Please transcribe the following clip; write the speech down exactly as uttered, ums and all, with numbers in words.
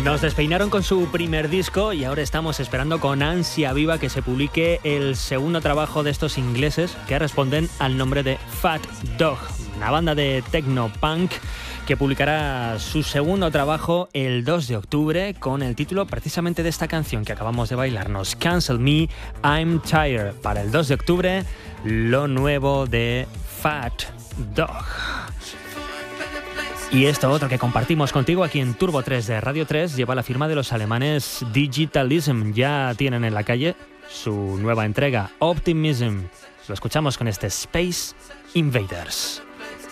Nos despeinaron con su primer disco y ahora estamos esperando con ansia viva que se publique el segundo trabajo de estos ingleses que responden al nombre de Fat Dog, una banda de techno-punk que publicará su segundo trabajo el dos de octubre con el título precisamente de esta canción que acabamos de bailarnos, Cancel Me, I'm Tired. Para el dos de octubre, lo nuevo de Fat Dog. Y esto otro que compartimos contigo aquí en Turbo tres de Radio tres lleva la firma de los alemanes Digitalism. Ya tienen en la calle su nueva entrega, Optimism. Lo escuchamos con este Space Invaders.